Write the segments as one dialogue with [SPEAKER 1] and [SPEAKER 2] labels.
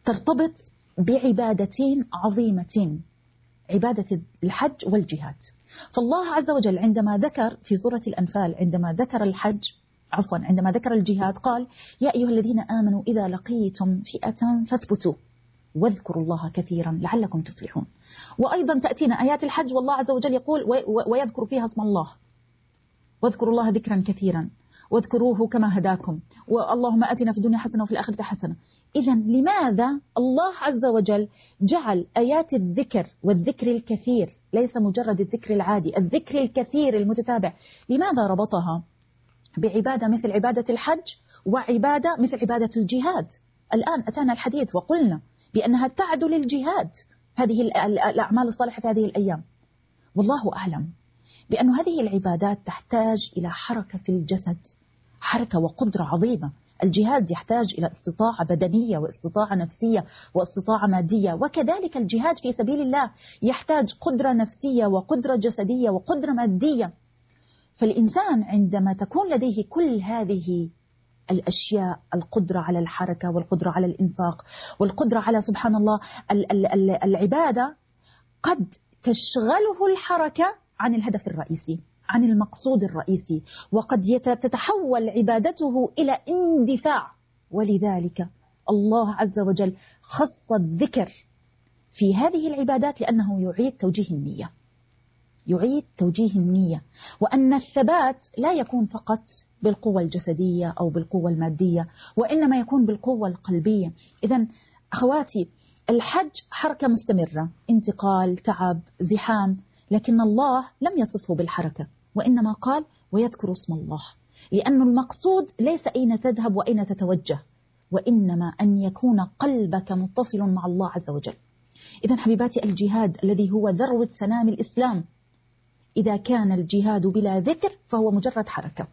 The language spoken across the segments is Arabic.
[SPEAKER 1] ترتبط بعبادتين عظيمتين، عبادة الحج والجهاد. فالله عز وجل عندما ذكر في سورة الأنفال، عندما ذكر الحج عندما ذكر الجهاد قال: يا أيها الذين آمنوا إذا لقيتم فئة فاثبتوا واذكروا الله كثيرا لعلكم تفلحون. وأيضا تأتينا آيات الحج والله عز وجل يقول: ويذكر فيها اسم الله، واذكروا الله ذكرا كثيرا واذكروه كما هداكم، واللهم آتنا في الدنيا حسنة وفي الآخرة حسنة. إذا لماذا الله عز وجل جعل آيات الذكر والذكر الكثير، ليس مجرد الذكر العادي، الذكر الكثير المتتابع، لماذا ربطها بعبادة مثل عبادة الحج وعبادة مثل عبادة الجهاد؟ الآن أتانا الحديث وقلنا بأنها تعدل الجهاد، هذه الأعمال الصالحة في هذه الأيام. والله أعلم بأن هذه العبادات تحتاج إلى حركة في الجسد، حركة وقدرة عظيمة. الجهاد يحتاج إلى استطاعة بدنية واستطاعة نفسية واستطاعة مادية، وكذلك الجهاد في سبيل الله يحتاج قدرة نفسية وقدرة جسدية وقدرة مادية. فالإنسان عندما تكون لديه كل هذه الأشياء، القدرة على الحركة والقدرة على الإنفاق والقدرة على سبحان الله العبادة، قد تشغله الحركة عن الهدف الرئيسي، عن المقصود الرئيسي، وقد تتحول عبادته إلى اندفاع. ولذلك الله عز وجل خص الذكر في هذه العبادات لأنه يعيد توجيه النية، يعيد توجيه النية، وأن الثبات لا يكون فقط بالقوة الجسدية أو بالقوة المادية، وإنما يكون بالقوة القلبية. إذن أخواتي، الحج حركة مستمرة، انتقال، تعب، زحام، لكن الله لم يصفه بالحركة، وإنما قال: ويذكر اسم الله، لأن المقصود ليس أين تذهب وأين تتوجه، وإنما أن يكون قلبك متصل مع الله عز وجل. إذن حبيباتي، الجهاد الذي هو ذروة سنام الإسلام، إذا كان الجهاد بلا ذكر فهو مجرد حركة،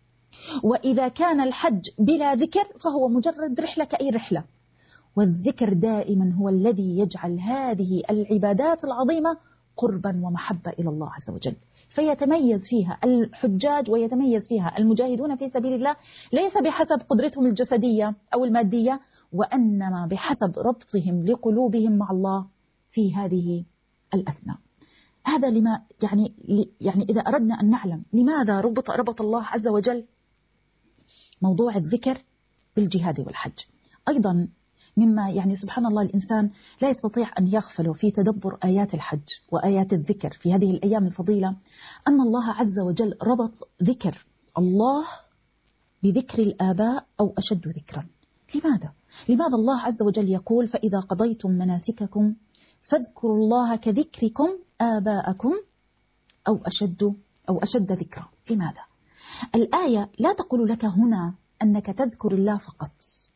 [SPEAKER 1] وإذا كان الحج بلا ذكر فهو مجرد رحلة كأي رحلة. والذكر دائما هو الذي يجعل هذه العبادات العظيمة قربا ومحبة إلى الله عز وجل، فيتميز فيها الحجاج ويتميز فيها المجاهدون في سبيل الله، ليس بحسب قدرتهم الجسدية أو المادية، وإنما بحسب ربطهم لقلوبهم مع الله في هذه الأثناء. هذا لما يعني إذا أردنا أن نعلم لماذا ربط الله عز وجل موضوع الذكر بالجهاد والحج. أيضا مما يعني سبحان الله الإنسان لا يستطيع أن يغفل في تدبر آيات الحج وآيات الذكر في هذه الأيام الفضيلة، أن الله عز وجل ربط ذكر الله بذكر الآباء أو أشد ذكرا. لماذا الله عز وجل يقول: فإذا قضيتم مناسككم فاذكروا الله كذكركم آباءكم أو أشد ذكرا؟ لماذا؟ الآية لا تقول لك هنا أنك تذكر الله فقط،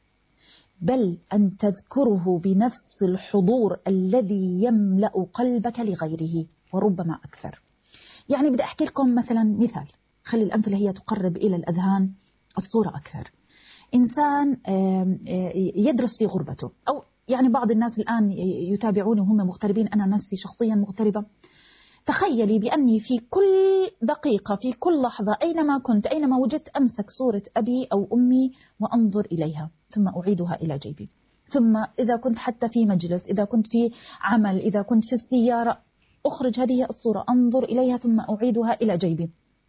[SPEAKER 1] بل أن تذكره بنفس الحضور الذي يملأ قلبك لغيره وربما أكثر. يعني بدي أحكي لكم مثلا مثال، خلي الأمثلة هي تقرب إلى الأذهان الصورة أكثر. إنسان يدرس في غربته، أو يعني بعض الناس الآن يتابعوني وهم مغتربين، أنا نفسي شخصيا مغتربة. تخيلي بأني في كل دقيقة، في كل لحظة، أينما كنت، أينما وجدت، أمسك صورة أبي أو أمي وأنظر إليها ثم أعيدها إلى جيبي. ثم إذا كنت حتى في مجلس، إذا كنت في عمل، إذا كنت في السيارة، أخرج هذه الصورة، أنظر إليها ثم أعيدها إلى جيبي.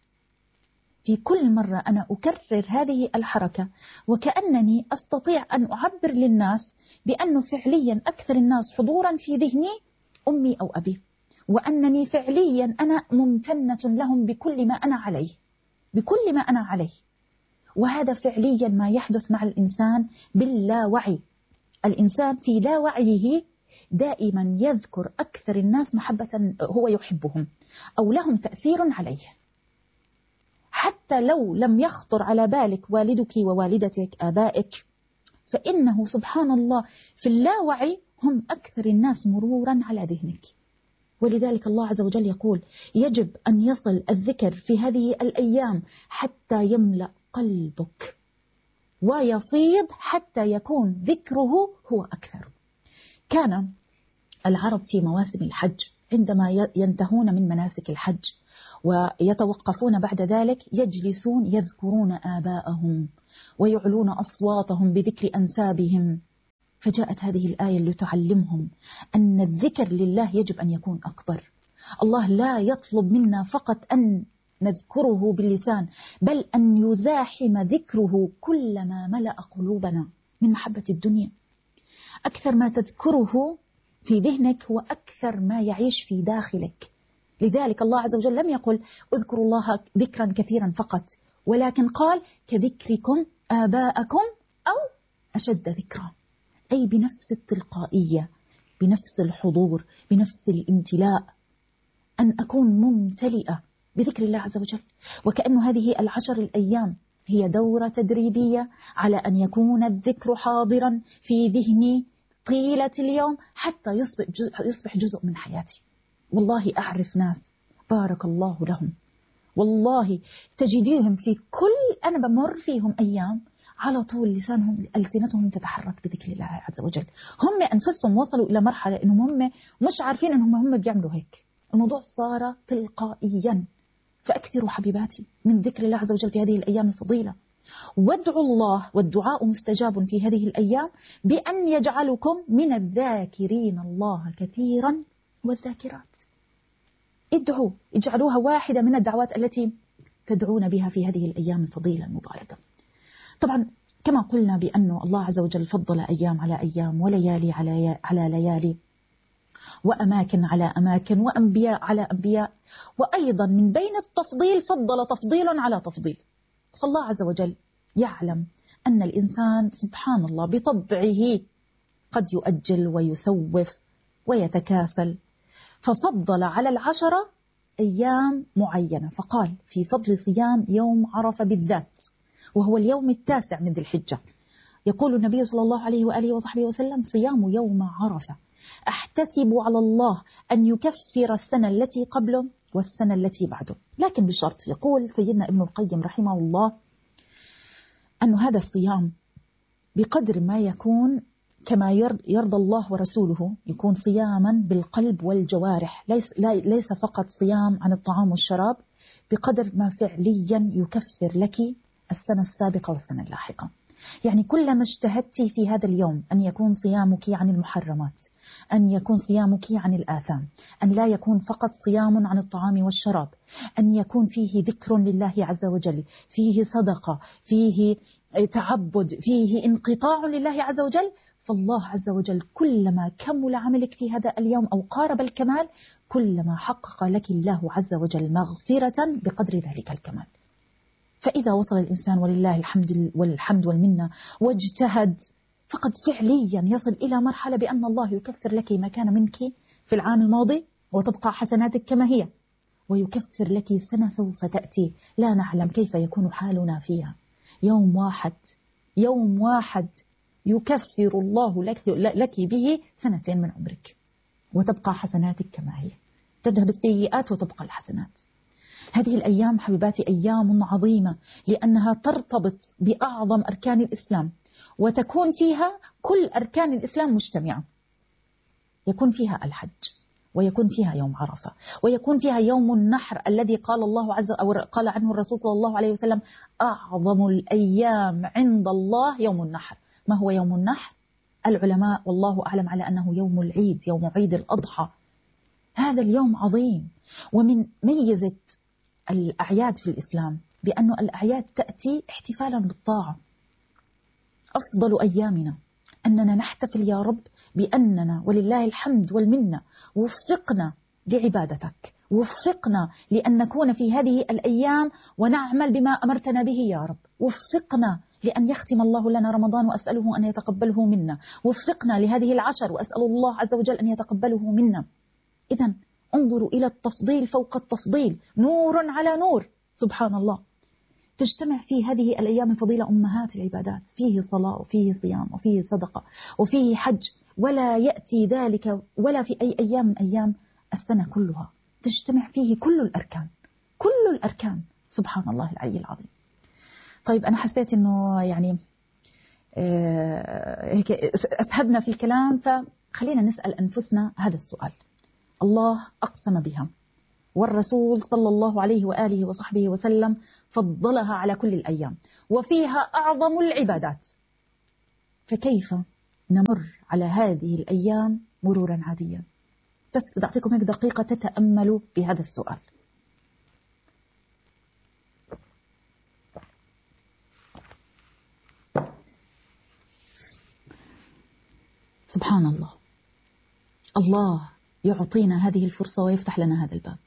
[SPEAKER 1] في كل مرة أنا أكرر هذه الحركة، وكأنني أستطيع أن أعبر للناس بأنه فعليا أكثر الناس حضورا في ذهني أمي أو أبي، وأنني فعليا أنا ممتنة لهم بكل ما أنا عليه. وهذا فعليا ما يحدث مع الإنسان باللاوعي. الإنسان في لا وعيه دائما يذكر أكثر الناس محبة هو يحبهم أو لهم تأثير عليه، حتى لو لم يخطر على بالك والدك ووالدتك آبائك، فإنه سبحان الله في اللاوعي هم أكثر الناس مرورا على ذهنك. ولذلك الله عز وجل يقول: يجب أن يصل الذكر في هذه الأيام حتى يملأ قلبك ويفيض، حتى يكون ذكره هو أكثر. كان العرب في مواسم الحج عندما ينتهون من مناسك الحج ويتوقفون بعد ذلك يجلسون يذكرون آباءهم ويعلون أصواتهم بذكر أنسابهم، فجاءت هذه الآية لتعلمهم أن الذكر لله يجب أن يكون أكبر. الله لا يطلب منا فقط أن نذكره باللسان، بل أن يزاحم ذكره كل ما ملأ قلوبنا من محبة الدنيا. أكثر ما تذكره في ذهنك هو أكثر ما يعيش في داخلك. لذلك الله عز وجل لم يقل اذكروا الله ذكرا كثيرا فقط، ولكن قال كذكركم آباءكم أو أشد ذكرا، أي بنفس التلقائية، بنفس الحضور، بنفس الامتلاء، أن أكون ممتلئة بذكر الله عز وجل. وكأن هذه 10 الأيام هي دورة تدريبية على أن يكون الذكر حاضرا في ذهني طيلة اليوم حتى يصبح جزء من حياتي. والله أعرف ناس بارك الله لهم، والله تجديهم في كل أنا بمر فيهم أيام على طول لسانهم ألسنتهم تتحرك بذكر الله عز وجل. هم أنفسهم وصلوا إلى مرحلة إنهم هم مش عارفين إنهم هم بيعملوا هيك، الموضوع صار تلقائيا. فأكثروا حبيباتي من ذكر الله عز وجل في هذه الأيام الفضيلة، وادعوا الله، والدعاء مستجاب في هذه الأيام بأن يجعلكم من الذاكرين الله كثيرا والذاكرات. ادعوا، اجعلوها واحدة من الدعوات التي تدعون بها في هذه الأيام الفضيلة المباركة. طبعا كما قلنا بأن الله عز وجل فضل أيام على أيام، وليالي على ليالي، وأماكن على أماكن، وأنبياء على أنبياء، وأيضا من بين التفضيل فضل تفضيل على تفضيل. فالله عز وجل يعلم أن الإنسان سبحان الله بطبعه قد يؤجل ويسوف ويتكاسل، ففضل على 10 أيام معينة، فقال في فضل صيام يوم عرفة بالذات، وهو اليوم 9 من ذي الحجة. يقول النبي صلى الله عليه وآله وصحبه وسلم صيام يوم عرفة أحتسب على الله أن يكفر السنة التي قبله والسنة التي بعده، لكن بشرط. يقول سيدنا ابن القيم رحمه الله أن هذا الصيام بقدر ما يكون كما يرضى الله ورسوله، يكون صياما بالقلب والجوارح، ليس فقط صيام عن الطعام والشراب، بقدر ما فعليا يكفر لك السنة السابقة والسنة اللاحقة. يعني كلما اجتهدت في هذا اليوم أن يكون صيامك عن المحرمات، أن يكون صيامك عن الآثام، أن لا يكون فقط صيام عن الطعام والشراب، أن يكون فيه ذكر لله عز وجل، فيه صدقة، فيه تعبد، فيه انقطاع لله عز وجل، فالله عز وجل كلما كمل عملك في هذا اليوم أو قارب الكمال، كلما حقق لك الله عز وجل مغفرة بقدر ذلك الكمال. فإذا وصل الإنسان ولله الحمد والمنة واجتهد، فقد فعليا يصل إلى مرحلة بأن الله يكفر لك ما كان منك في العام الماضي وتبقى حسناتك كما هي، ويكفر لك سنة سوف تأتي لا نعلم كيف يكون حالنا فيها. يوم واحد يكفر الله لك به 2 سنين من عمرك، وتبقى حسناتك كما هي، تذهب السيئات وتبقى الحسنات. هذه الأيام حبيباتي أيام عظيمة، لأنها ترتبط بأعظم أركان الإسلام، وتكون فيها كل أركان الإسلام مجتمعة. يكون فيها الحج، ويكون فيها يوم عرفة، ويكون فيها يوم النحر الذي قال عنه الرسول صلى الله عليه وسلم أعظم الأيام عند الله يوم النحر. ما هو يوم النحر؟ العلماء والله أعلم على أنه يوم العيد، يوم عيد الأضحى. هذا اليوم عظيم. ومن ميزة الأعياد في الإسلام بأن الأعياد تأتي احتفالا بالطاعة. أفضل أيامنا أننا نحتفل يا رب بأننا ولله الحمد والمنة وفقنا لعبادتك، وفقنا لأن نكون في هذه الأيام ونعمل بما أمرتنا به يا رب، وفقنا لأن يختم الله لنا رمضان وأسأله أن يتقبله منا، وفقنا لهذه 10 وأسأل الله عز وجل أن يتقبله منا. إذن انظروا إلى التفضيل فوق التفضيل، نور على نور، سبحان الله. تجتمع في هذه الأيام الفضيلة أمهات العبادات، فيه صلاة وفيه صيام وفيه صدقة وفيه حج، ولا يأتي ذلك ولا في أي أيام من أيام السنة كلها، تجتمع فيه كل الأركان، سبحان الله العلي العظيم. طيب أنا حسيت أنه يعني هيك أسهبنا في الكلام، فخلينا نسأل أنفسنا هذا السؤال. الله أقسم بها، والرسول صلى الله عليه وآله وصحبه وسلم فضلها على كل الأيام، وفيها أعظم العبادات، فكيف نمر على هذه الأيام مرورا عاديا؟ بس بدي أعطيكم هيك دقيقة تتأملوا بهذا السؤال. سبحان الله، الله يعطينا هذه الفرصة ويفتح لنا هذا الباب،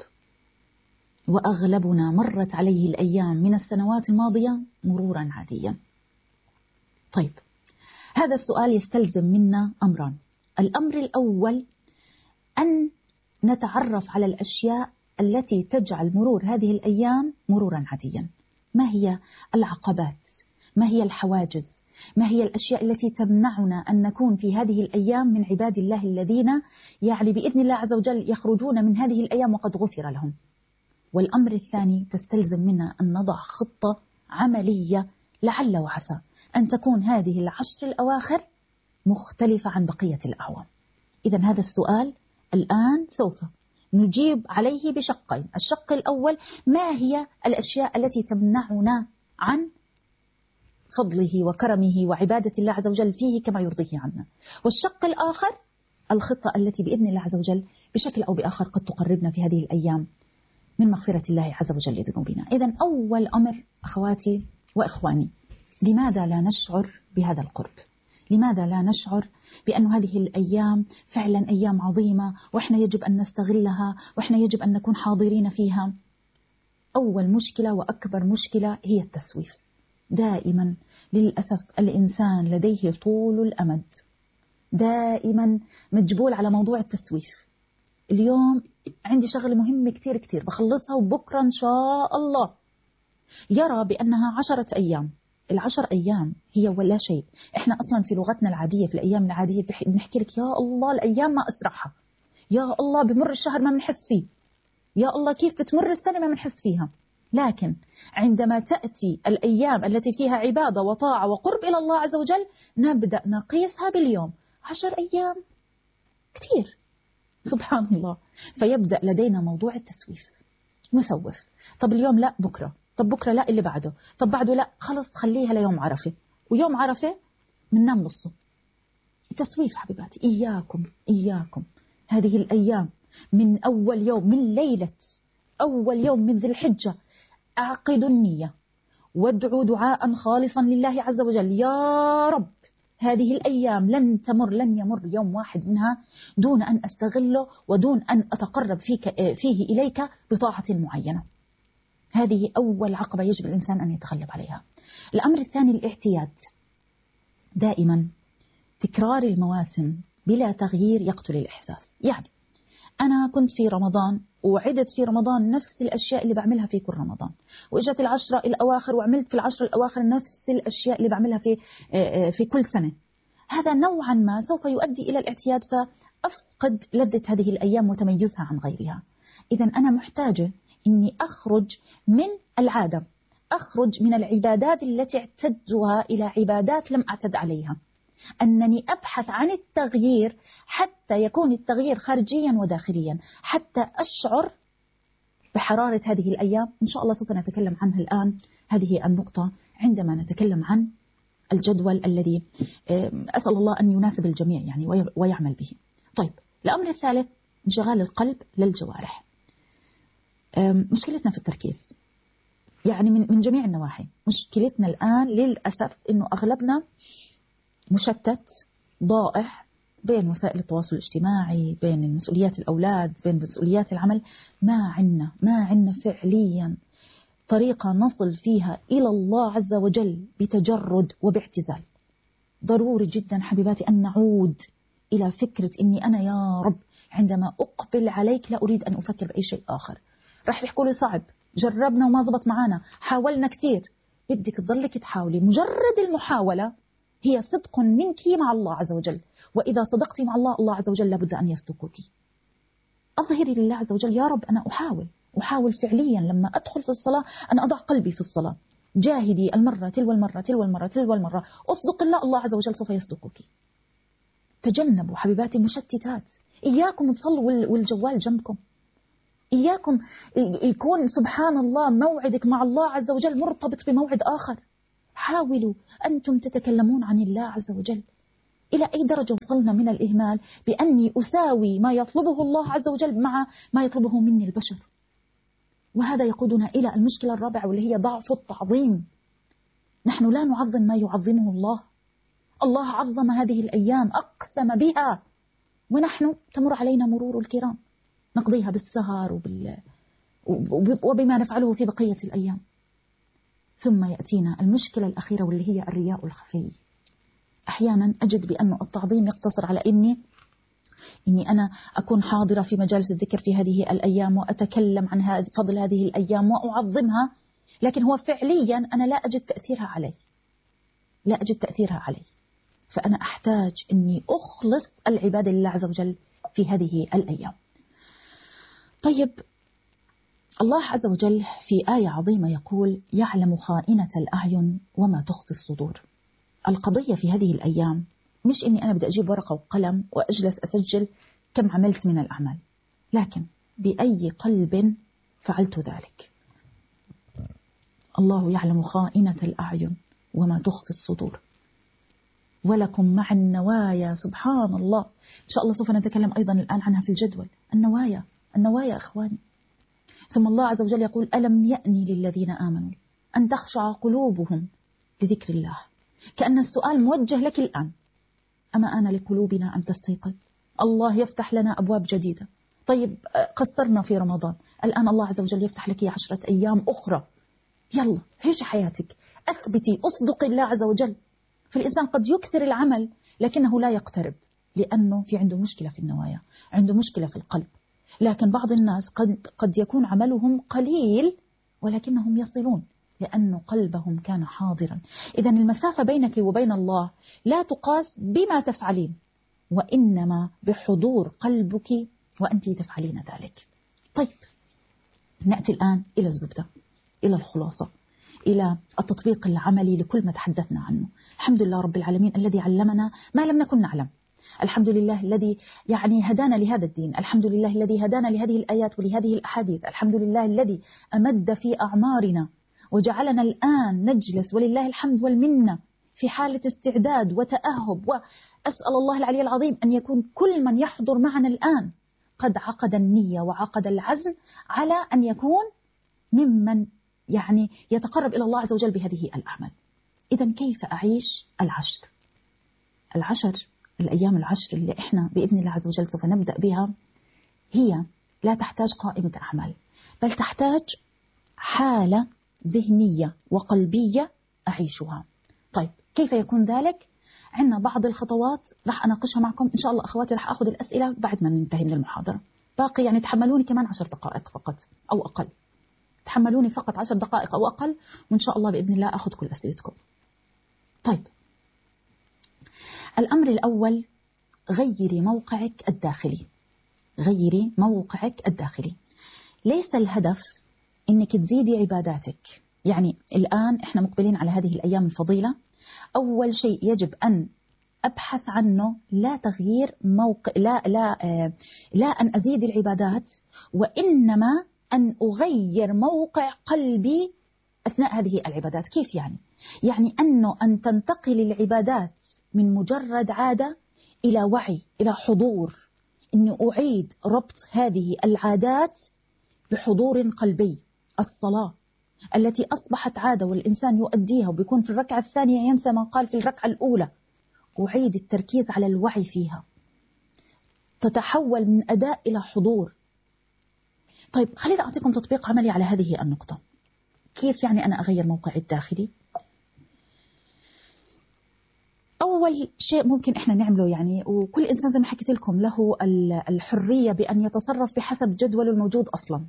[SPEAKER 1] وأغلبنا مرت عليه الأيام من السنوات الماضية مرورا عاديا. طيب، هذا السؤال يستلزم منا أمران. الأمر الأول أن نتعرف على الأشياء التي تجعل مرور هذه الأيام مرورا عاديا. ما هي العقبات؟ ما هي الحواجز؟ ما هي الأشياء التي تمنعنا أن نكون في هذه الأيام من عباد الله الذين يعني بإذن الله عز وجل يخرجون من هذه الأيام وقد غفر لهم؟ والأمر الثاني تستلزم منا أن نضع خطة عملية لعل وعسى أن تكون هذه العشر الأواخر مختلفة عن بقية الأعوام. إذا هذا السؤال الآن سوف نجيب عليه بشقين. الشق الأول: ما هي الأشياء التي تمنعنا عن فضله وكرمه وعبادة الله عز وجل فيه كما يرضيه عنا؟ والشق الآخر: الخطة التي بإذن الله عز وجل بشكل أو بآخر قد تقربنا في هذه الأيام من مغفرة الله عز وجل لذنوبنا. إذن أول أمر أخواتي وإخواني، لماذا لا نشعر بهذا القرب؟ لماذا لا نشعر بأن هذه الأيام فعلا أيام عظيمة وإحنا يجب أن نستغلها وإحنا يجب أن نكون حاضرين فيها؟ أول مشكلة وأكبر مشكلة هي التسويف. دائما للأسف الإنسان لديه طول الأمد، دائما مجبول على موضوع التسويف. اليوم عندي شغل مهم كتير كتير بخلصها وبكرة إن شاء الله، يرى بأنها 10 أيام. 10 أيام هي ولا شيء. إحنا أصلا في لغتنا العادية في الأيام العادية بنحكي لك يا الله الأيام ما أسرعها، يا الله بمر الشهر ما بنحس فيه، يا الله كيف بتمر السنة ما بنحس فيها. لكن عندما تأتي الأيام التي فيها عبادة وطاعة وقرب إلى الله عز وجل نبدأ نقيسها باليوم. 10 أيام كتير سبحان الله. فيبدأ لدينا موضوع التسويف، نسوف. طب اليوم لا بكرة، طب بكرة لا اللي بعده، طب بعده لا، خلص خليها ليوم عرفة، ويوم عرفة مننام نصه. التسويف حبيباتي، إياكم إياكم. هذه الأيام من أول يوم من ليلة أول يوم من ذي الحجة أعقدوا النية وادعوا دعاء خالصا لله عز وجل: يا رب هذه الأيام لن تمر، لن يمر يوم واحد منها دون أن أستغله ودون أن أتقرب فيه إليك بطاعة معينة. هذه أول عقبة يجب الإنسان أن يتغلب عليها. الأمر الثاني الاعتياد. دائما تكرار المواسم بلا تغيير يقتل الإحساس. يعني أنا كنت في رمضان وعدت في رمضان نفس الأشياء اللي بعملها في كل رمضان، وإجت 10 الأواخر وعملت في 10 الأواخر نفس الأشياء اللي بعملها في كل سنة. هذا نوعا ما سوف يؤدي إلى الاعتياد، فأفقد لذة هذه الأيام وتميزها عن غيرها. إذا أنا محتاجة إني أخرج من العادة، أخرج من العبادات التي اعتدتها إلى عبادات لم أعتد عليها، أنني أبحث عن التغيير حتى يكون التغيير خارجيا وداخليا، حتى أشعر بحرارة هذه الأيام. إن شاء الله سوف نتكلم عنها الآن، هذه النقطة عندما نتكلم عن الجدول الذي أسأل الله أن يناسب الجميع يعني ويعمل به. طيب، الأمر الثالث انشغال القلب للجوارح. مشكلتنا في التركيز يعني من جميع النواحي. مشكلتنا الآن للأسف إنه أغلبنا مشتت ضائع بين وسائل التواصل الاجتماعي، بين مسؤوليات الأولاد، بين مسؤوليات العمل. ما عنا فعليا طريقة نصل فيها إلى الله عز وجل بتجرد وباعتزال. ضروري جدا حبيباتي أن نعود إلى فكرة إني أنا يا رب عندما أقبل عليك لا أريد أن أفكر بأي شيء آخر. رح تحكوا لي صعب، جربنا وما زبط معانا، حاولنا كتير. بدك تضلك تحاولي. مجرد المحاولة هي صدق منك مع الله عز وجل، وإذا صدقتي مع الله، الله عز وجل لابد أن يصدقك. أظهري لله عز وجل: يا رب أنا أحاول فعليا لما أدخل في الصلاة أن أضع قلبي في الصلاة. جاهدي المرة تلو المرة تلو المرة تلو المرة، أصدق الله، الله عز وجل سوف يصدقك. تجنبوا حبيباتي مشتتات. إياكم تصلوا والجوال جنبكم. إياكم يكون سبحان الله موعدك مع الله عز وجل مرتبط بموعد آخر. حاولوا أنتم تتكلمون عن الله عز وجل، إلى أي درجة وصلنا من الإهمال بأني أساوي ما يطلبه الله عز وجل مع ما يطلبه مني البشر. وهذا يقودنا إلى المشكلة الرابعة واللي هي ضعف التعظيم. نحن لا نعظم ما يعظمه الله. الله عظم هذه الأيام، أقسم بها، ونحن تمر علينا مرور الكرام، نقضيها بالسهر وبما نفعله في بقية الأيام. ثم يأتينا المشكلة الأخيرة واللي هي الرياء الخفي. أحيانا أجد بأن التعظيم يقتصر على إني أنا أكون حاضرة في مجالس الذكر في هذه الأيام وأتكلم عن فضل هذه الأيام وأعظمها، لكن هو فعليا أنا لا أجد تأثيرها علي. فأنا أحتاج أني أخلص العبادة لله عز وجل في هذه الأيام. طيب، الله عز وجل في آية عظيمة يقول: يعلم خائنة الأعين وما تخفي الصدور. القضية في هذه الأيام مش إني أنا بدي أجيب ورقة وقلم وأجلس أسجل كم عملت من الأعمال، لكن بأي قلب فعلت ذلك. الله يعلم خائنة الأعين وما تخفي الصدور ولكم مع النوايا. سبحان الله، إن شاء الله سوف نتكلم أيضا الآن عنها في الجدول. النوايا أخواني. ثم الله عز وجل يقول: ألم يأني للذين آمنوا أن تخشع قلوبهم لذكر الله. كأن السؤال موجه لك الآن: أما آن لقلوبنا أن تستيقظ؟ الله يفتح لنا أبواب جديدة. طيب، قصرنا في رمضان، الآن الله عز وجل يفتح لك 10 أيام أخرى. يلا عيش حياتك، أثبتي، أصدق الله عز وجل. فالإنسان قد يكثر العمل لكنه لا يقترب، لأنه في عنده مشكلة في النوايا، عنده مشكلة في القلب. لكن بعض الناس قد يكون عملهم قليل ولكنهم يصلون لأن قلبهم كان حاضرا. إذن المسافة بينك وبين الله لا تقاس بما تفعلين، وإنما بحضور قلبك وأنت تفعلين ذلك. طيب، نأتي الآن إلى الزبدة، إلى الخلاصة، إلى التطبيق العملي لكل ما تحدثنا عنه. الحمد لله رب العالمين الذي علمنا ما لم نكن نعلم. الحمد لله الذي هدانا لهذا الدين. الحمد لله الذي هدانا لهذه الآيات ولهذه الأحاديث. الحمد لله الذي أمد في أعمارنا وجعلنا الآن نجلس ولله الحمد والمنة في حالة استعداد وتأهب. وأسأل الله العلي العظيم أن يكون كل من يحضر معنا الآن قد عقد النية وعقد العزم على أن يكون ممن يتقرب إلى الله عز وجل بهذه الأعمال. إذن كيف أعيش العشر الأيام العشر اللي إحنا بإذن الله عز وجل سوف نبدأ بها؟ هي لا تحتاج قائمة أعمال، بل تحتاج حالة ذهنية وقلبية أعيشها. طيب، كيف يكون ذلك؟ عندنا بعض الخطوات راح أناقشها معكم إن شاء الله. أخواتي راح أخذ الأسئلة بعد ما ننتهي من المحاضرة. باقي تحملوني كمان 10 دقائق فقط أو أقل. تحملوني فقط 10 دقائق أو أقل، وإن شاء الله بإذن الله أخذ كل أسئلتكم. طيب، الأمر الأول: غيري موقعك الداخلي. ليس الهدف إنك تزيدي عباداتك. الآن إحنا مقبلين على هذه الأيام الفضيلة. أول شيء يجب أن أبحث عنه لا تغيير موقع، لا أن أزيد العبادات، وإنما أن أغير موقع قلبي أثناء هذه العبادات. كيف أن تنتقل العبادات من مجرد عادة إلى وعي، إلى حضور، أني أعيد ربط هذه العادات بحضور قلبي. الصلاة التي أصبحت عادة والإنسان يؤديها وبيكون في الركعة الثانية ينسى ما قال في الركعة الأولى، أعيد التركيز على الوعي فيها، تتحول من أداء إلى حضور. طيب، خليني أعطيكم تطبيق عملي على هذه النقطة. كيف أنا أغير موقعي الداخلي؟ أول شيء ممكن إحنا نعمله، وكل إنسان زي ما حكيت لكم له الحرية بأن يتصرف بحسب جدوله الموجود أصلا.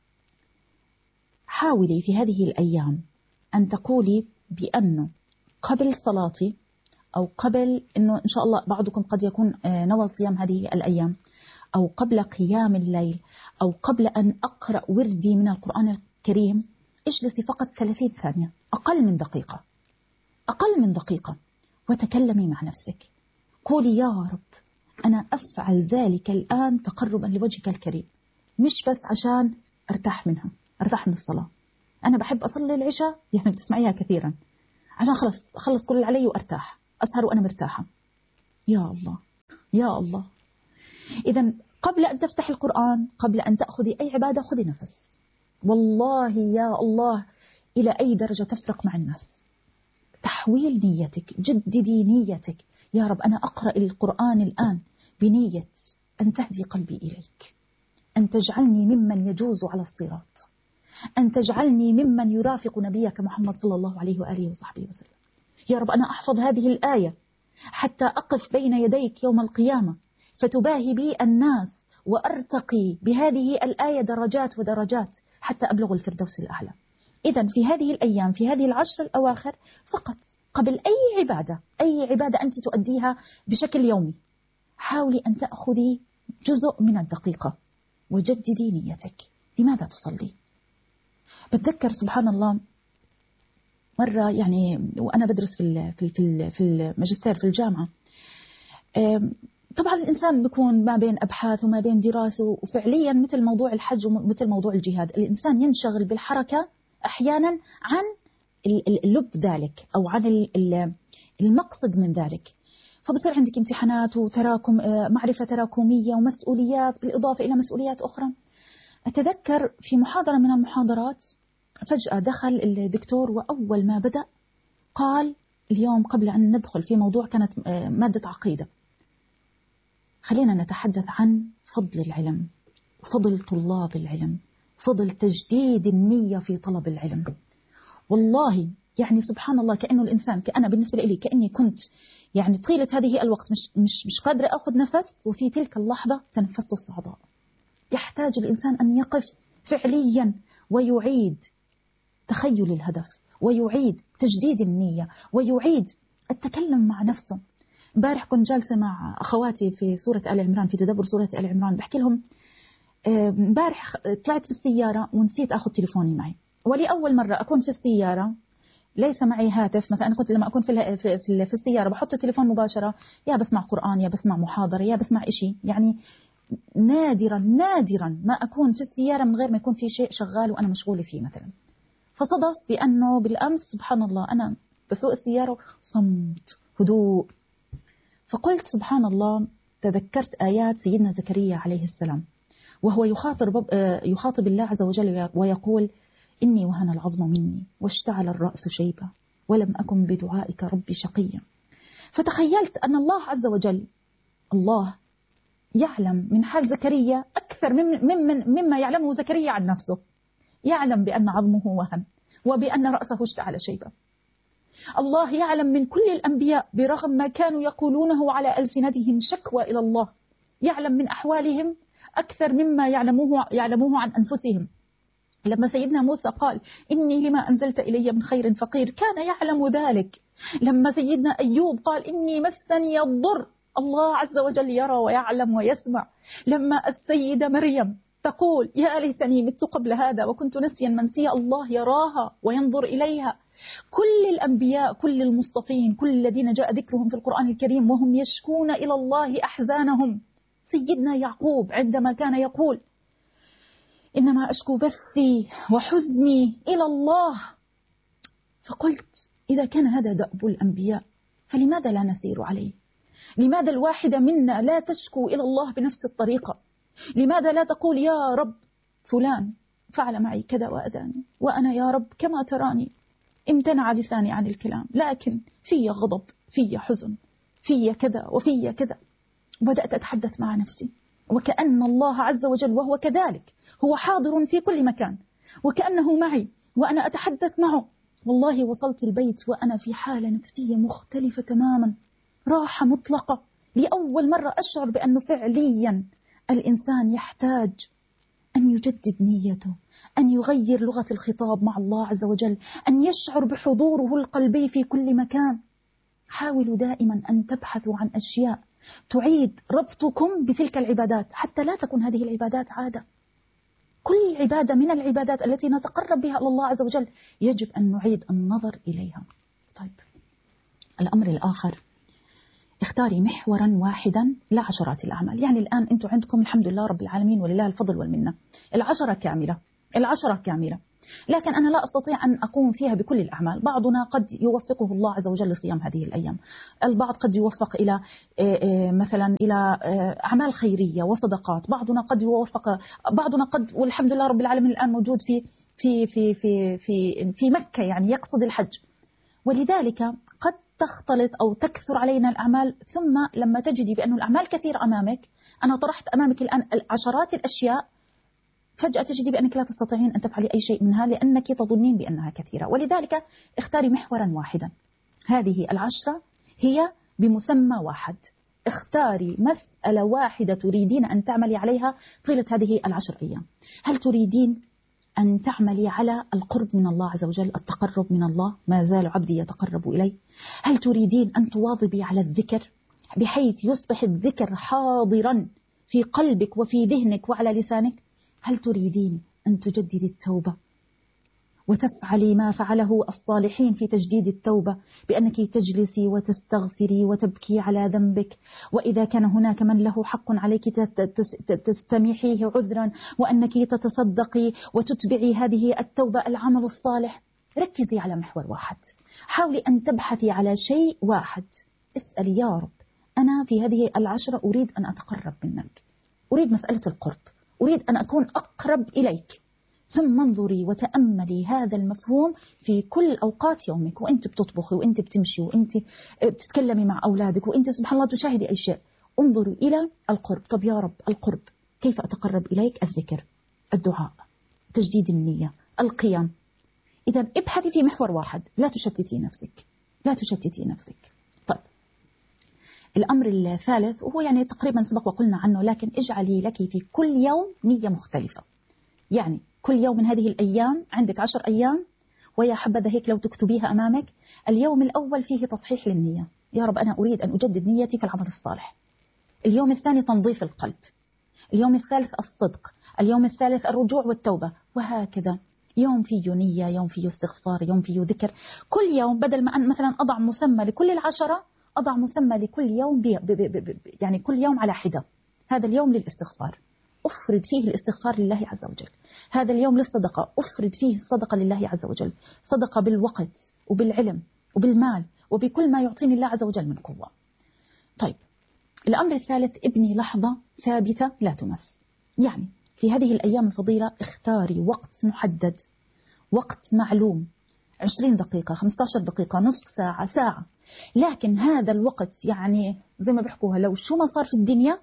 [SPEAKER 1] حاولي في هذه الأيام أن تقولي بأنه قبل صلاتي، أو قبل أنه إن شاء الله بعضكم قد يكون نوى صيام هذه الأيام، أو قبل قيام الليل، أو قبل أن أقرأ وردي من القرآن الكريم، اجلسي فقط 30 ثانية، أقل من دقيقة، وتكلمي مع نفسك. قولي: يا رب، أنا أفعل ذلك الآن تقربا لوجهك الكريم، مش بس عشان أرتاح من الصلاة. أنا بحب أصلي العشاء، بتسمعيها كثيرا، عشان أخلص كل اللي علي وأرتاح، أسهر وأنا مرتاحة. يا الله يا الله. إذا قبل أن تفتح القرآن، قبل أن تأخذي أي عبادة، خذي نفس. والله يا الله إلى أي درجة تفرق مع الناس. تحويل نيتك، جددي نيتك. يا رب أنا أقرأ القرآن الآن بنية أن تهدي قلبي إليك، أن تجعلني ممن يجوز على الصراط، أن تجعلني ممن يرافق نبيك محمد صلى الله عليه وآله وصحبه وسلم. يا رب أنا أحفظ هذه الآية حتى أقف بين يديك يوم القيامة فتباهي بي الناس، وأرتقي بهذه الآية درجات ودرجات حتى أبلغ الفردوس الأعلى. إذن في هذه الأيام، في هذه العشر الأواخر فقط، قبل أي عبادة، أي عبادة أنت تؤديها بشكل يومي، حاولي أن تأخذي جزء من الدقيقة وجددي نيتك. لماذا تصلي؟ بتذكر سبحان الله مرة يعني وأنا بدرس في الماجستير في الجامعة، طبعا الإنسان بيكون ما بين أبحاث وما بين دراسة، وفعليا مثل موضوع الحج ومثل موضوع الجهاد الإنسان ينشغل بالحركة أحيانا عن اللب ذلك أو عن المقصد من ذلك. فبصير عندك امتحانات وتراكم، معرفة تراكمية ومسؤوليات بالإضافة إلى مسؤوليات أخرى. أتذكر في محاضرة من المحاضرات فجأة دخل الدكتور، وأول ما بدأ قال اليوم قبل أن ندخل في موضوع كانت مادة عقيدة، خلينا نتحدث عن فضل العلم، فضل طلاب العلم، فضل تجديد النية في طلب العلم. والله يعني سبحان الله كأنه الإنسان، كأنا بالنسبة لي كأني كنت يعني طيلة هذه الوقت مش قادرة أخذ نفس، وفي تلك اللحظة تنفست الصعداء. يحتاج الإنسان أن يقف فعليا ويعيد تخيل الهدف، ويعيد تجديد النية، ويعيد التكلم مع نفسه. امبارح كنت جالسة مع أخواتي في سورة آل عمران، في تدبر سورة آل عمران، بحكي لهم امبارح طلعت بالسيارة ونسيت أخذ تليفوني معي، ولأول مرة أكون في السيارة ليس معي هاتف. مثلا أنا كنت لما أكون في السيارة بحط التليفون مباشرة، يا بسمع قرآن يا بسمع محاضرة يا بسمع إشي، يعني نادرا ما أكون في السيارة من غير ما يكون في شيء شغال وأنا مشغولة فيه مثلا. فصدف بأنه بالأمس سبحان الله أنا بسوق السيارة صمت هدوء، فقلت سبحان الله تذكرت آيات سيدنا زكريا عليه السلام وهو يخاطب الله عز وجل ويقول إني وهن العظم مني واشتعل الرأس شيبا ولم أكن بدعائك ربي شقيا. فتخيلت أن الله عز وجل، الله يعلم من حال زكريا أكثر مما يعلمه زكريا عن نفسه، يعلم بأن عظمه وهن وبأن رأسه اشتعل شيبا. الله يعلم من كل الأنبياء برغم ما كانوا يقولونه على ألسنتهم شكوى إلى الله، يعلم من أحوالهم أكثر مما يعلموه عن أنفسهم. لما سيدنا موسى قال إني لما أنزلت إلي من خير فقير كان يعلم ذلك. لما سيدنا أيوب قال إني مسني الضر، الله عز وجل يرى ويعلم ويسمع. لما السيدة مريم تقول يا ليتني مت قبل هذا وكنت نسيا منسيا، الله يراها وينظر إليها. كل الأنبياء، كل المصطفين، كل الذين جاء ذكرهم في القرآن الكريم وهم يشكون إلى الله أحزانهم. سيدنا يعقوب عندما كان يقول إنما أشكو بثي وحزني إلى الله، فقلت إذا كان هذا دأب الأنبياء فلماذا لا نسير عليه؟ لماذا الواحدة منا لا تشكو إلى الله بنفس الطريقة؟ لماذا لا تقول يا رب فلان فعل معي كذا وأذاني، وأنا يا رب كما تراني امتنع لساني عن الكلام، لكن في غضب، في حزن، في كذا وفي كذا. وبدأت أتحدث مع نفسي وكأن الله عز وجل وهو كذلك هو حاضر في كل مكان، وكأنه معي وأنا أتحدث معه. والله وصلت البيت وأنا في حالة نفسية مختلفة تماما، راحة مطلقة. لأول مرة أشعر بأنه فعليا الإنسان يحتاج أن يجدد نيته، أن يغير لغة الخطاب مع الله عز وجل، أن يشعر بحضوره القلبي في كل مكان. حاولوا دائما أن تبحثوا عن أشياء تعيد ربطكم بتلك العبادات حتى لا تكون هذه العبادات عادة. كل عبادة من العبادات التي نتقرب بها إلى الله عز وجل يجب أن نعيد النظر إليها. طيب الأمر الآخر، اختاري محورا واحدا لعشرات الأعمال. يعني الآن أنتم عندكم الحمد لله رب العالمين ولله الفضل والمنة 10 كاملة. لكن أنا لا أستطيع أن أقوم فيها بكل الأعمال. بعضنا قد يوفقه الله عز وجل لصيام هذه الأيام، البعض قد يوفق إلى مثلا إلى أعمال خيرية وصدقات، بعضنا قد والحمد لله رب العالمين الآن موجود في مكة، يعني يقصد الحج. ولذلك قد تختلط أو تكثر علينا الأعمال، ثم لما تجدي بأن الأعمال كثير أمامك، أنا طرحت أمامك الآن عشرات الأشياء، فجأة تجدي بأنك لا تستطيعين أن تفعلي أي شيء منها لأنك تظنين بأنها كثيرة. ولذلك اختاري محورا واحدا. هذه العشرة هي بمسمى واحد. اختاري مسألة واحدة تريدين أن تعملي عليها طيلة هذه العشر أيام. هل تريدين أن تعملي على القرب من الله عز وجل، التقرب من الله، ما زال عبدي يتقرب إلي؟ هل تريدين أن تواظبي على الذكر بحيث يصبح الذكر حاضرا في قلبك وفي ذهنك وعلى لسانك؟ هل تريدين أن تجددي التوبة وتفعلي ما فعله الصالحين في تجديد التوبة، بأنك تجلسي وتستغفري وتبكي على ذنبك، وإذا كان هناك من له حق عليك تستميحيه عذرا، وأنك تتصدقي وتتبعي هذه التوبة العمل الصالح؟ ركزي على محور واحد، حاولي أن تبحثي على شيء واحد. اسألي يا رب، أنا في هذه العشرة أريد أن أتقرب منك، أريد مسألة القرب، أريد أن أكون أقرب إليك. ثم انظري وتأملي هذا المفهوم في كل أوقات يومك، وأنت بتطبخي وأنت بتمشي وأنت بتتكلمي مع أولادك وأنت سبحان الله تشاهدي أي شيء. انظري إلى القرب. طب يا رب القرب كيف أتقرب إليك؟ الذكر، الدعاء، تجديد النية، القيام. إذا ابحثي في محور واحد، لا تشتتي نفسك، لا تشتتي نفسك. طيب الأمر الثالث وهو يعني تقريبا سبق وقلنا عنه، لكن اجعلي لك في كل يوم نية مختلفة. يعني كل يوم من هذه الأيام عندك 10 أيام، ويا حبذا هيك لو تكتبيها أمامك. اليوم الأول فيه تصحيح للنية، يا رب أنا أريد أن أجدد نيتي في العمل الصالح. اليوم الثاني تنظيف القلب. اليوم الثالث الصدق. اليوم الثالث الرجوع والتوبة، وهكذا. يوم فيه نية، يوم فيه استغفار، يوم فيه ذكر. كل يوم بدل ما أن مثلا أضع مسمى لكل 10، أضع مسمى لكل يوم يعني كل يوم على حدة. هذا اليوم للاستغفار، أفرد فيه الاستغفار لله عز وجل. هذا اليوم للصدقة، أفرد فيه الصدقة لله عز وجل، صدقة بالوقت وبالعلم وبالمال وبكل ما يعطيني الله عز وجل من قوة. طيب الأمر الثالث، ابني لحظة ثابتة لا تمس. يعني في هذه الأيام الفضيلة اختاري وقت محدد، وقت معلوم، 20 دقيقة، 15 دقيقة، نصف ساعة، ساعة، لكن هذا الوقت يعني زي ما بيحكوها لو شو ما صار في الدنيا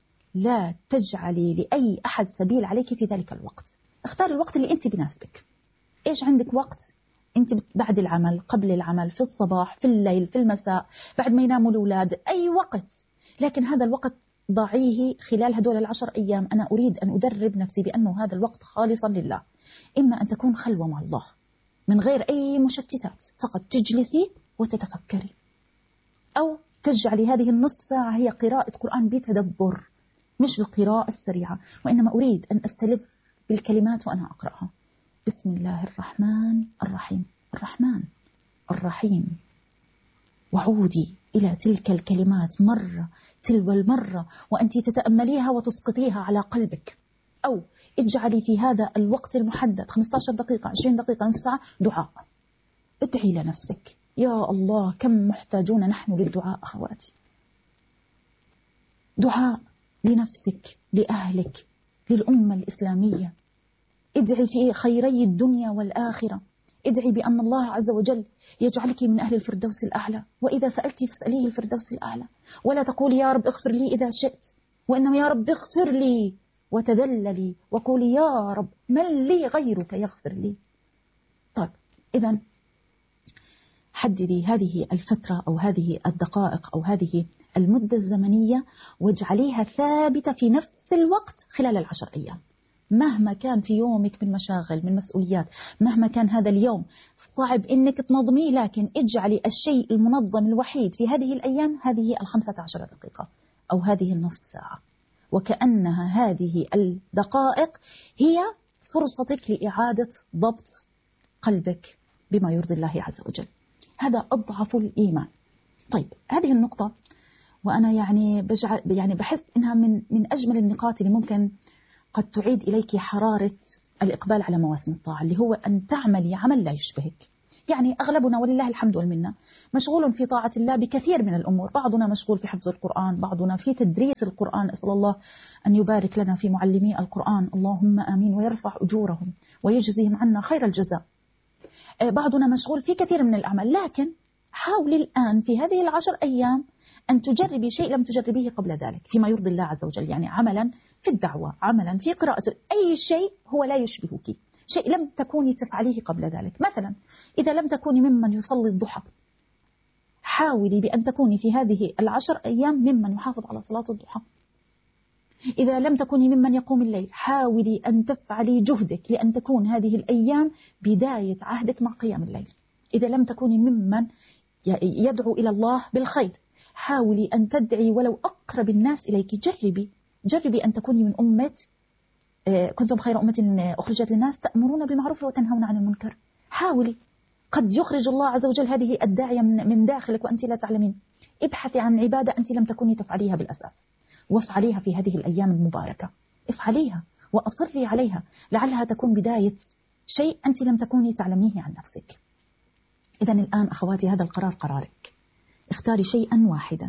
[SPEAKER 1] لا تجعلي لأي أحد سبيل عليك في ذلك الوقت. اختار الوقت اللي أنت بناسبك. إيش عندك وقت؟ أنت بعد العمل، قبل العمل، في الصباح، في الليل، في المساء، بعد ما يناموا الأولاد، أي وقت. لكن هذا الوقت ضعيه خلال هدول 10 أيام. أنا أريد أن أدرب نفسي بأنه هذا الوقت خالصا لله. إما أن تكون خلوة مع الله من غير أي مشتتات، فقط تجلسي وتتفكري، أو تجعلي هذه النصف ساعة هي قراءة قرآن بتدبر، مش القراءة السريعة، وإنما أريد أن أستلذ بالكلمات وأنا أقرأها. بسم الله الرحمن الرحيم، الرحمن الرحيم، وعودي إلى تلك الكلمات مرة تلو المرة وأنت تتأمليها وتسقطيها على قلبك. أو اجعلي في هذا الوقت المحدد 15 دقيقة، 20 دقيقة، نصف ساعة دعاء. ادعي لنفسك. يا الله كم محتاجون نحن للدعاء أخواتي. دعاء لنفسك، لأهلك، للأمة الإسلامية. ادعي في خيري الدنيا والآخرة. ادعي بأن الله عز وجل يجعلك من أهل الفردوس الأعلى، وإذا سألتي فاسأليه الفردوس الأعلى. ولا تقولي يا رب اغفر لي إذا شئت، وإنما يا رب اغفر لي وتذللي، وقولي يا رب من لي غيرك يغفر لي. طيب إذن حددي هذه الفترة أو هذه الدقائق أو هذه المدة الزمنية واجعليها ثابتة في نفس الوقت خلال 10 أيام. مهما كان في يومك من مشاغل، من مسؤوليات، مهما كان هذا اليوم صعب إنك تنظميه، لكن اجعلي الشيء المنظم الوحيد في هذه الأيام هذه 15 دقيقة أو هذه النصف ساعة، وكأنها هذه الدقائق هي فرصتك لإعادة ضبط قلبك بما يرضي الله عز وجل. هذا أضعف الإيمان. طيب هذه النقطة وأنا يعني بحس إنها من أجمل النقاط اللي ممكن قد تعيد إليك حرارة الإقبال على مواسم الطاعة، اللي هو أن تعملي عمل لا يشبهك. يعني أغلبنا ولله الحمد والمنة مشغول في طاعة الله بكثير من الأمور، بعضنا مشغول في حفظ القرآن، بعضنا في تدريس القرآن، أسأل الله أن يبارك لنا في معلمي القرآن، اللهم آمين، ويرفع أجورهم ويجزيهم عنا خير الجزاء. بعضنا مشغول في كثير من الأعمال، لكن حاولي الآن في هذه ال10 أيام أن تجربي شيء لم تجربيه قبل ذلك فيما يرضي الله عز وجل، يعني عملا في الدعوة، عملا في قراءة، أي شيء هو لا يشبهك، شيء لم تكوني تفعليه قبل ذلك. مثلا إذا لم تكوني ممن يصلي الضحى، حاولي بأن تكوني في هذه ال10 أيام ممن يحافظ على صلاة الضحى. إذا لم تكوني ممن يقوم الليل، حاولي أن تفعلي جهدك لأن تكون هذه الأيام بداية عهدك مع قيام الليل. إذا لم تكوني ممن يدعو إلى الله بالخير، حاولي أن تدعي ولو أقرب الناس إليك. جربي أن تكوني من أمة كنتم خير أمة أخرجت للناس تأمرون بالمعروف وتنهون عن المنكر. حاولي، قد يخرج الله عز وجل هذه الداعية من داخلك وأنت لا تعلمين. ابحثي عن عبادة أنت لم تكوني تفعليها بالأساس، وافعليها في هذه الأيام المباركة، افعليها وأصري عليها، لعلها تكون بداية شيء أنت لم تكوني تعلميه عن نفسك. إذا الآن أخواتي هذا القرار قرارك، اختاري شيئا واحدا.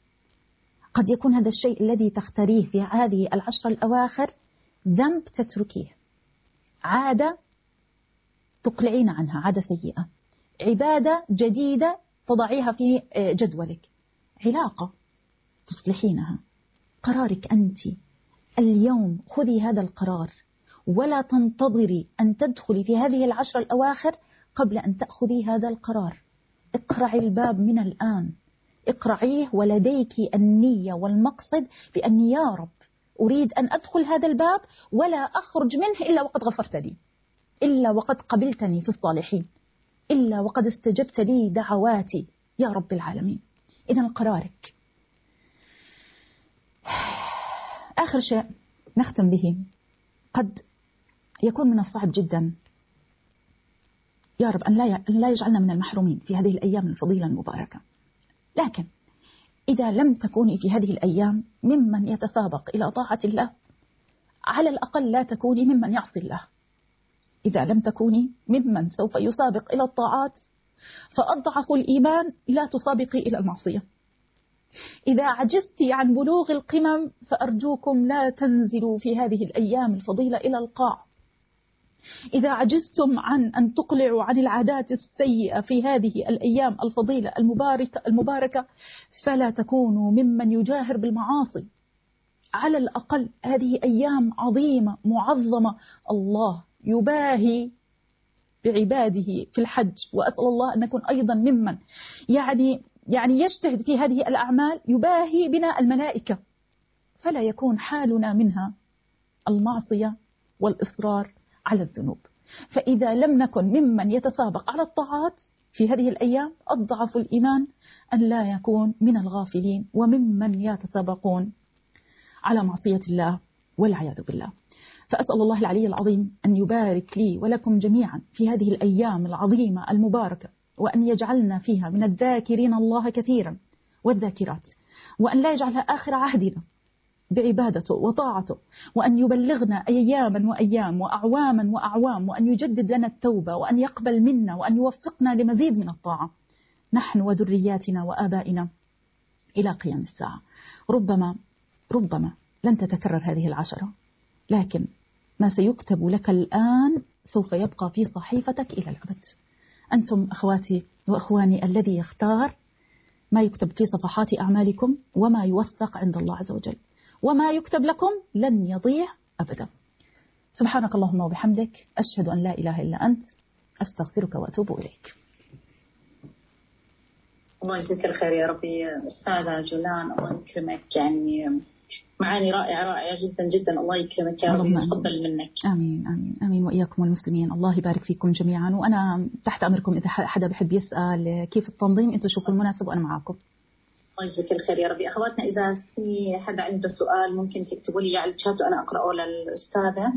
[SPEAKER 1] قد يكون هذا الشيء الذي تختاريه في هذه ال10 الأواخر ذنب تتركيه، عادة تقلعين عنها، عادة سيئة، عبادة جديدة تضعيها في جدولك، علاقة تصلحينها. قرارك أنت اليوم، خذي هذا القرار ولا تنتظري أن تدخلي في هذه ال10 الأواخر قبل أن تأخذي هذا القرار. اقرعي الباب من الآن، اقرعيه ولديك النية والمقصد بأن يا رب أريد أن أدخل هذا الباب ولا أخرج منه إلا وقد غفرت لي، إلا وقد قبلتني في الصالحين، إلا وقد استجبت لي دعواتي يا رب العالمين. إذن قرارك. آخر شيء نختم به، قد يكون من الصعب جدا يا رب أن لا يجعلنا من المحرومين في هذه الأيام الفضيلة المباركة، لكن إذا لم تكوني في هذه الأيام ممن يتسابق إلى طاعة الله، على الأقل لا تكوني ممن يعصي الله. إذا لم تكوني ممن سوف يسابق إلى الطاعات، فأضعف الإيمان لا تسابقي إلى المعصية. إذا عجزت عن بلوغ القمم، فأرجوكم لا تنزلوا في هذه الأيام الفضيلة إلى القاع. إذا عجزتم عن أن تقلعوا عن العادات السيئة في هذه الأيام الفضيلة المباركة، فلا تكونوا ممن يجاهر بالمعاصي. على الأقل هذه أيام عظيمة معظمة، الله يباهي بعباده في الحج، وأسأل الله أن نكون أيضا ممن يعني يجتهد في هذه الأعمال، يباهي بنا الملائكة، فلا يكون حالنا منها المعصية والإصرار على الذنوب. فإذا لم نكن ممن يتسابق على الطاعات في هذه الأيام، أضعف الإيمان أن لا يكون من الغافلين وممن يتسابقون على معصية الله والعياذ بالله. فأسأل الله العلي العظيم أن يبارك لي ولكم جميعا في هذه الأيام العظيمة المباركة، وأن يجعلنا فيها من الذاكرين الله كثيرا والذاكرات، وأن لا يجعلها آخر عهدنا بعبادته وطاعته، وأن يبلغنا أياما وأيام وأعواما وأعوام، وأن يجدد لنا التوبة، وأن يقبل منا، وأن يوفقنا لمزيد من الطاعة نحن وذرياتنا وآبائنا إلى قيام الساعة. ربما لن تتكرر هذه ال10، لكن ما سيكتب لك الآن سوف يبقى في صحيفتك إلى الأبد. أنتم أخواتي وأخواني الذي يختار ما يكتب في صفحات أعمالكم وما يوثق عند الله عز وجل، وما يكتب لكم لن يضيع أبدا. سبحانك اللهم وبحمدك، أشهد أن لا إله إلا أنت، أستغفرك وأتوب إليك.
[SPEAKER 2] الله يجزيك الخير يا ربي أستاذة جولان، الله يكرمك، يعني معاني رائعة جدا جدا. الله يكرمك يا رب ويتقبل منك.
[SPEAKER 1] آمين آمين آمين، وإياكم والمسلمين. الله يبارك فيكم جميعا، وأنا تحت أمركم إذا حدا بحب يسأل كيف التنظيم، أنتم شوفوا المناسب وأنا معاكم.
[SPEAKER 2] الله يجزيك الخير يا ربي. أخواتنا إذا في حدا عنده سؤال ممكن تكتبوا لي على الشات وأنا أقرأه للأستاذة.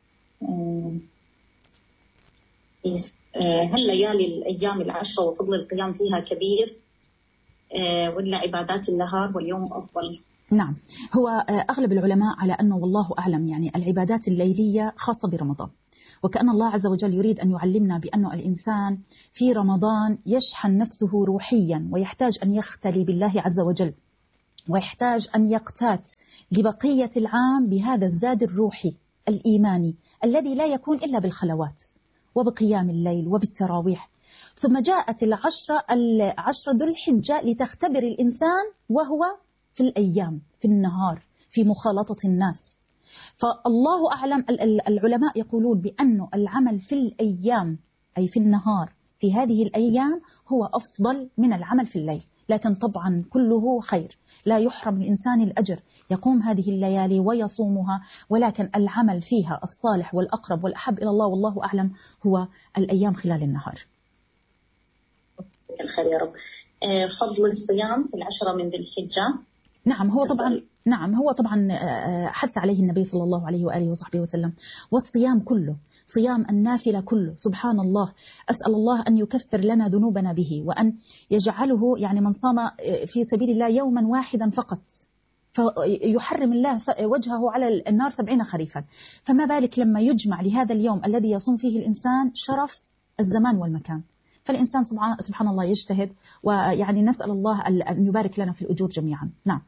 [SPEAKER 2] هل ليالي الأيام ال10 وفضل القيام فيها كبير ولا عبادات النهار واليوم أفضل؟
[SPEAKER 1] نعم، هو أغلب العلماء على أنه والله أعلم يعني العبادات الليلية خاصة برمضان، وكأن الله عز وجل يريد أن يعلمنا بأن الإنسان في رمضان يشحن نفسه روحيا، ويحتاج أن يختلي بالله عز وجل، ويحتاج أن يقتات لبقية العام بهذا الزاد الروحي الإيماني الذي لا يكون إلا بالخلوات وبقيام الليل وبالتراويح. ثم جاءت العشر ذو الحجة لتختبر الإنسان وهو في الأيام، في النهار، في مخالطة الناس. فالله أعلم، العلماء يقولون بأن العمل في الأيام أي في النهار في هذه الأيام هو أفضل من العمل في الليل، لكن طبعا كله خير، لا يحرم الإنسان الأجر، يقوم هذه الليالي ويصومها، ولكن العمل فيها الصالح والأقرب والأحب إلى الله والله أعلم هو الأيام خلال النهار.
[SPEAKER 2] الخير يا رب. فضل الصيام في العشرة من ذي الحجة.
[SPEAKER 1] نعم هو طبعا حث عليه النبي صلى الله عليه وآله وصحبه وسلم، والصيام كله، صيام النافلة كله، سبحان الله، أسأل الله أن يكفر لنا ذنوبنا به، وأن يجعله يعني من صام في سبيل الله يوما واحدا فقط فيحرم الله وجهه على النار 70 خريفا، فما بالك لما يجمع لهذا اليوم الذي يصوم فيه الإنسان شرف الزمان والمكان. فالإنسان سبحان الله يجتهد، ويعني نسأل الله أن يبارك لنا في الأجور جميعا. نعم.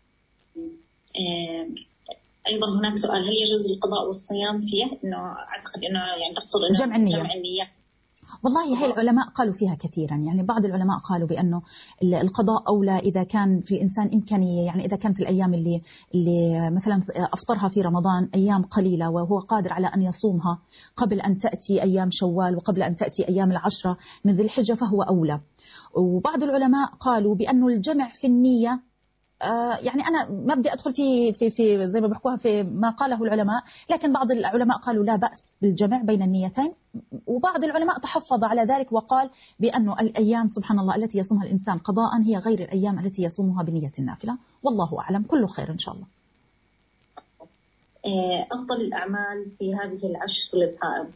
[SPEAKER 2] أيضا هناك سؤال، هل يجوز القضاء والصيام فيه؟ إنه أعتقد إنه يعني تقصد إنه
[SPEAKER 1] جمع النية. والله هي العلماء قالوا فيها كثيرا، يعني بعض العلماء قالوا بأنه القضاء أولى إذا كان في الإنسان إمكانية، يعني إذا كانت الأيام اللي مثلا أفطرها في رمضان أيام قليلة وهو قادر على أن يصومها قبل أن تأتي أيام شوال وقبل أن تأتي أيام العشرة من ذي الحجة فهو أولى. وبعض العلماء قالوا بأنه الجمع في النية، يعني أنا ما بدي أدخل في زي ما بحكوها في ما قاله العلماء، لكن بعض العلماء قالوا لا بأس بالجمع بين النيتين، وبعض العلماء تحفظ على ذلك وقال بأنه الأيام سبحان الله التي يصومها الإنسان قضاء هي غير الأيام التي يصومها بنية النافلة، والله أعلم، كله خير إن شاء الله.
[SPEAKER 2] أفضل الأعمال في هذه العشر للحائض؟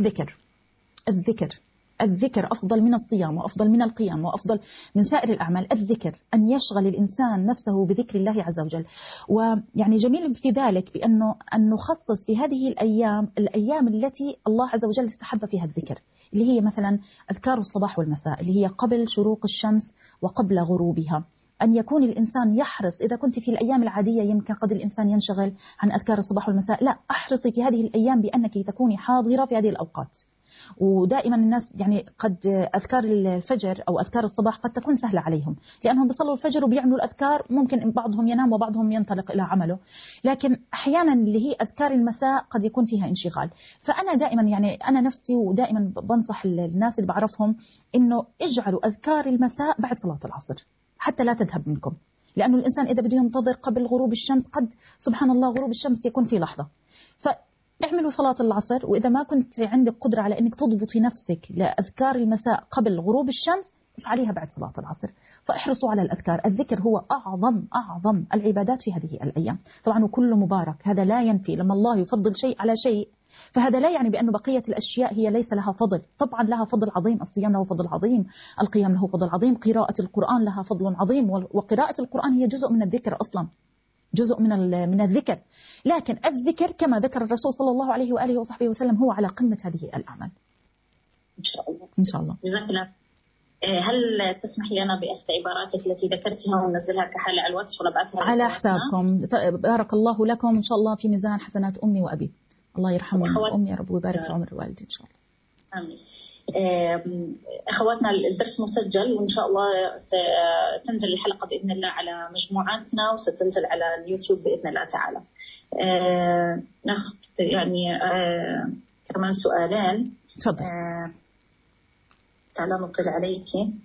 [SPEAKER 1] الذكر أفضل من الصيام وأفضل من القيام وأفضل من سائر الأعمال. الذكر، أن يشغل الإنسان نفسه بذكر الله عز وجل. ويعني جميل في ذلك بأنه أن نخصص في هذه الأيام التي الله عز وجل استحب فيها الذكر، اللي هي مثلا أذكار الصباح والمساء، اللي هي قبل شروق الشمس وقبل غروبها. أن يكون الإنسان يحرص، إذا كنت في الأيام العادية يمكن قد الإنسان ينشغل عن أذكار الصباح والمساء، لا، أحرصي في هذه الأيام بأنك تكوني حاضرة في هذه الأوقات. ودائما الناس يعني قد أذكار الفجر أو أذكار الصباح قد تكون سهلة عليهم لأنهم بيصلوا الفجر وبيعملوا الأذكار، ممكن بعضهم ينام وبعضهم ينطلق إلى عمله، لكن أحيانا اللي هي أذكار المساء قد يكون فيها انشغال. فأنا دائما يعني أنا نفسي ودائما بنصح الناس اللي بعرفهم إنه اجعلوا أذكار المساء بعد صلاة العصر حتى لا تذهب منكم، لأنه الإنسان إذا بده ينتظر قبل غروب الشمس قد سبحان الله غروب الشمس يكون في لحظة. اعملوا صلاة العصر، وإذا ما كنت عندك قدرة على أنك تضبطي نفسك لأذكار المساء قبل غروب الشمس افعليها بعد صلاة العصر. فاحرصوا على الأذكار. الذكر هو أعظم العبادات في هذه الأيام طبعا، وكله مبارك. هذا لا ينفي لما الله يفضل شيء على شيء فهذا لا يعني بأنه بقية الأشياء هي ليس لها فضل، طبعا لها فضل عظيم، الصيام له فضل عظيم، القيام له فضل عظيم، قراءة القرآن لها فضل عظيم، وقراءة القرآن هي جزء من الذكر أصلا، جزء من الذكر. لكن الذكر كما ذكر الرسول صلى الله عليه وآله وصحبه وسلم هو على قمة هذه الأعمال.
[SPEAKER 2] إن شاء الله. جزاك الله. هل تسمح لنا بأخذ عباراتك التي ذكرتها وننزلها كحالة على الواتس ونبعثها
[SPEAKER 1] على حسابكم؟ بارك الله لكم، إن شاء الله في ميزان حسنات أمي وأبي، الله يرحمهم أمي يا رب ويبارك في عمر الوالد إن شاء الله.
[SPEAKER 2] آمين. أخواتنا الدرس مسجل وإن شاء الله ستنزل الحلقة بإذن الله على مجموعاتنا وستنزل على اليوتيوب بإذن الله تعالى. ناخذ يعني كمان سؤالين.
[SPEAKER 1] تفضل.
[SPEAKER 2] تعالى نطلع عليك.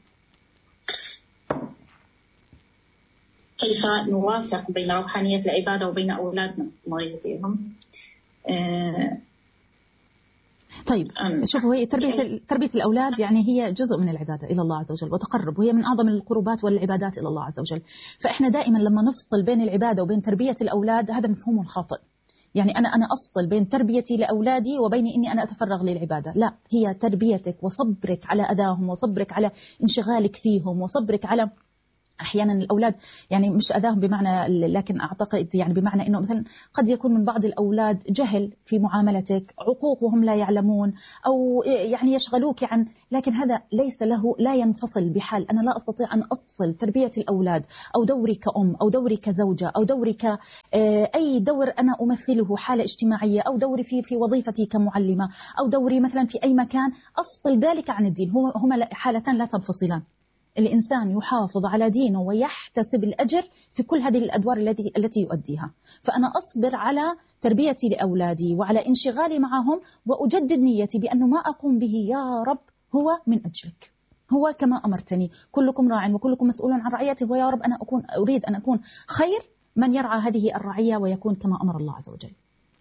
[SPEAKER 2] كيف نوافق بين روحانية العبادة وبين أولادنا ومريضيهم؟
[SPEAKER 1] طيب شوفوا، هي تربية الأولاد يعني هي جزء من العبادة إلى الله عز وجل وتقرب، وهي من أعظم القربات والعبادات إلى الله عز وجل. فإحنا دائما لما نفصل بين العبادة وبين تربية الأولاد هذا مفهوم خاطئ، يعني أنا أفصل بين تربيتي لأولادي وبين إني أنا أتفرغ للعبادة، لا، هي تربيتك وصبرك على أذاهم وصبرك على انشغالك فيهم وصبرك على أحيانا الأولاد يعني مش أذاهم بمعنى، لكن أعتقد يعني بمعنى أنه مثلا قد يكون من بعض الأولاد جهل في معاملتك، عقوق وهم لا يعلمون، أو يعني يشغلوك عن، لكن هذا ليس له، لا ينفصل بحال. أنا لا أستطيع أن أفصل تربية الأولاد أو دوري كأم أو دوري كزوجة أو دوري أي دور أنا أمثله، حالة اجتماعية، أو دوري في وظيفتي كمعلمة، أو دوري مثلا في أي مكان، أفصل ذلك عن الدين. هما حالتان لا تنفصلان. الإنسان يحافظ على دينه ويحتسب الأجر في كل هذه الأدوار التي يؤديها. فأنا أصبر على تربيتي لأولادي وعلى انشغالي معهم، وأجدد نيتي بأنه ما أقوم به يا رب هو من أجلك، هو كما أمرتني، كلكم راع وكلكم مسؤول عن رعيته، ويا رب أنا أريد أن أكون خير من يرعى هذه الرعية ويكون كما أمر الله عز وجل.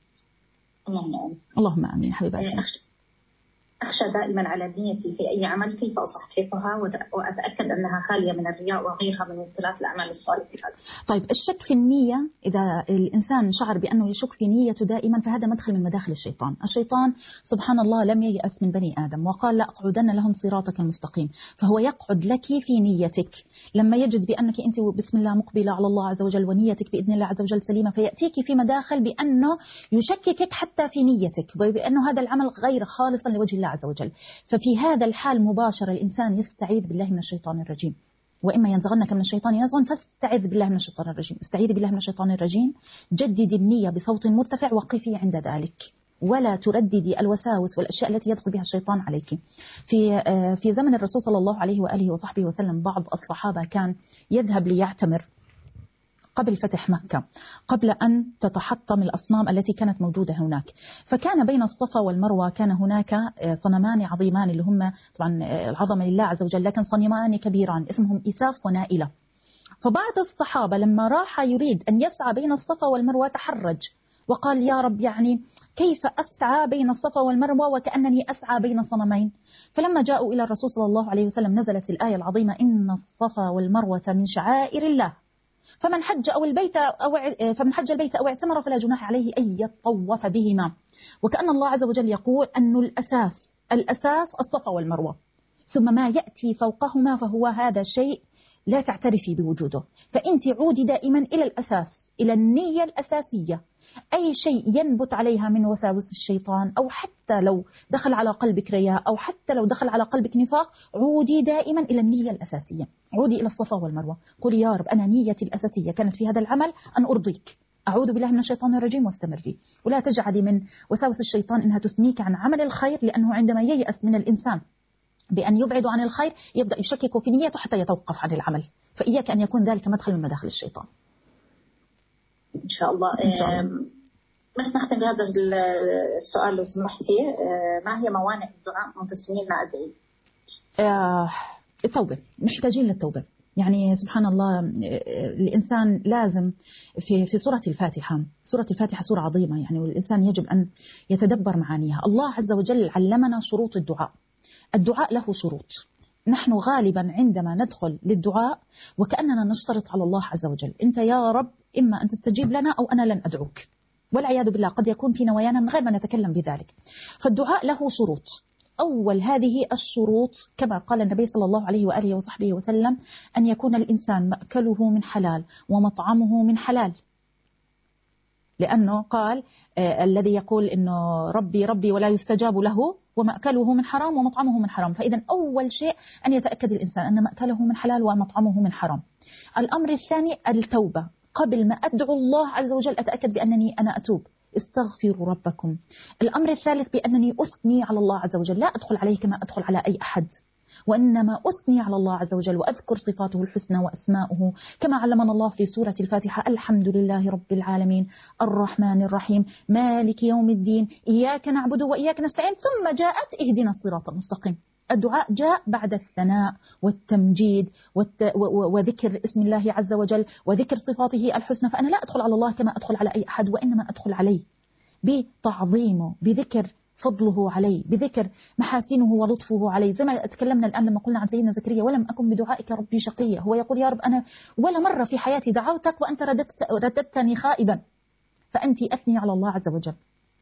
[SPEAKER 1] اللهم آمين. حبيباتي،
[SPEAKER 2] أخشى دائما على نيتي في أي عمل كيف أصححها وأتأكد أنها خالية من الرياء وغيرها من مبطلات الأعمال الصالحة.
[SPEAKER 1] طيب، الشك في النية، إذا الإنسان شعر بأنه يشك في نيته دائما فهذا مدخل من مداخل الشيطان. الشيطان سبحان الله لم ييأس من بني آدم وقال لأقعدن لهم صراطك المستقيم، فهو يقعد لك في نيتك. لما يجد بأنك أنت بسم الله مقبلة على الله عز وجل ونيتك بإذن الله عز وجل سليمة، فيأتيك في مداخل بأنه يشككك حتى في نيتك، بأنه هذا العمل غير خالصا لوجه الله عز وجل. ففي هذا الحال مباشرة الإنسان يستعيذ بالله من الشيطان الرجيم. وإما ينزغنك من الشيطان نزغ فاستعذ بالله من الشيطان الرجيم. استعيذ بالله من الشيطان الرجيم، جددي النية بصوت مرتفع، وقفي عند ذلك، ولا ترددي الوساوس والأشياء التي يدخل بها الشيطان عليك. في زمن الرسول صلى الله عليه وآله وصحبه وسلم بعض الصحابة كان يذهب ليعتمر قبل فتح مكة، قبل أن تتحطم الأصنام التي كانت موجودة هناك. فكان بين الصفا والمروة كان هناك صنمان عظيمان، اللي هم طبعا العظمة لله عز وجل، لكن صنمان كبيران اسمهم إساف ونائلة. فبعض الصحابة لما راح يريد أن يسعى بين الصفا والمروة تحرج وقال يا رب يعني كيف أسعى بين الصفا والمروة وكأنني أسعى بين صنمين. فلما جاءوا إلى الرسول صلى الله عليه وسلم نزلت الآية العظيمة إن الصفا والمروة من شعائر الله فمن حج البيت أو اعتمر فلا جناح عليه أن يطوف بهما. وكأن الله عز وجل يقول أن الأساس الصفا والمروة، ثم ما يأتي فوقهما فهو هذا شيء لا تعترفي بوجوده. فأنت عودي دائما إلى الأساس، إلى النية الأساسية. أي شيء ينبت عليها من وساوس الشيطان، أو حتى لو دخل على قلبك رياء، أو حتى لو دخل على قلبك نفاق، عودي دائما إلى النية الأساسية، عودي إلى الصفا والمروة. قولي يا رب أنا نيتي الأساسية كانت في هذا العمل أن أرضيك، أعوذ بالله من الشيطان الرجيم واستمر فيه. ولا تجعلي من وساوس الشيطان إنها تثنيك عن عمل الخير، لأنه عندما ييأس من الإنسان بأن يبعد عن الخير يبدأ يشكك في نيته حتى يتوقف عن العمل. فإياك أن يكون ذلك مدخل من مداخل الشيطان.
[SPEAKER 2] إن شاء الله. بس نختم بهذا السؤال لو سمحتي، ما هي موانع الدعاء منذ سنين ما أدعي؟
[SPEAKER 1] التوبة، محتاجين للتوبة. يعني سبحان الله الإنسان لازم في سورة الفاتحة سورة عظيمة يعني، والإنسان يجب أن يتدبر معانيها. الله عز وجل علمنا شروط الدعاء له شروط. نحن غالبا عندما ندخل للدعاء وكأننا نشترط على الله عز وجل، أنت يا رب إما أن تستجيب لنا أو أنا لن أدعوك، والعياذ بالله قد يكون في نوايانا من غير ما نتكلم بذلك. فالدعاء له شروط. أول هذه الشروط كما قال النبي صلى الله عليه وآله وصحبه وسلم أن يكون الإنسان مأكله من حلال ومطعمه من حلال، لأنه قال الذي يقول إنه ربي ولا يستجاب له ومأكله من حرام ومطعمه من حرام. فإذا أول شيء أن يتأكد الإنسان أن مأكله من حلال ومطعمه من حرام. الأمر الثاني التوبة، قبل ما أدعو الله عز وجل أتأكد بأنني أنا أتوب، استغفروا ربكم. الأمر الثالث بأنني أثني على الله عز وجل، لا أدخل عليه كما أدخل على أي أحد، وإنما أثني على الله عز وجل وأذكر صفاته الحسنى وأسماؤه كما علمنا الله في سورة الفاتحة: الحمد لله رب العالمين الرحمن الرحيم مالك يوم الدين إياك نعبد وإياك نستعين، ثم جاءت اهدنا الصراط المستقيم. الدعاء جاء بعد الثناء والتمجيد وذكر اسم الله عز وجل وذكر صفاته الحسنى. فأنا لا أدخل على الله كما أدخل على أي أحد، وإنما أدخل عليه بتعظيمه، بذكر فضله علي، بذكر محاسنه ولطفه علي. زي ما تكلمنا الآن لما قلنا عن سيدنا زكريا: ولم أكن بدعائك ربي شقيا. هو يقول: يا رب أنا ولا مرة في حياتي دعوتك وأنت رددتني خائبا. فأنت أثني على الله عز وجل.